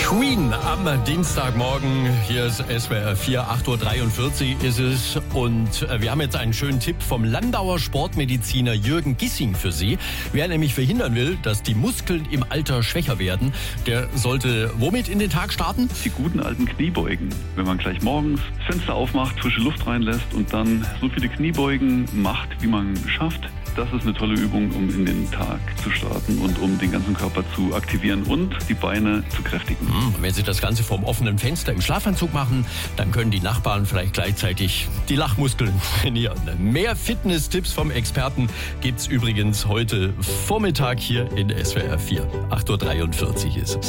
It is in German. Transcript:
Queen am Dienstagmorgen. Hier ist SWR 4, 8.43 Uhr ist es. Und wir haben jetzt einen schönen Tipp vom Landauer Sportmediziner Jürgen Gissing für Sie. Wer nämlich verhindern will, dass die Muskeln im Alter schwächer werden, der sollte womit in den Tag starten? Die guten alten Kniebeugen. Wenn man gleich morgens das Fenster aufmacht, frische Luft reinlässt und dann so viele Kniebeugen macht, wie man schafft, das ist eine tolle Übung, um in den Tag zu starten und um den ganzen Körper zu aktivieren und die Beine zu kräftigen. Wenn Sie das Ganze vorm offenen Fenster im Schlafanzug machen, dann können die Nachbarn vielleicht gleichzeitig die Lachmuskeln trainieren. Mehr Fitness-Tipps vom Experten gibt's übrigens heute Vormittag hier in SWR 4. 8.43 Uhr ist es.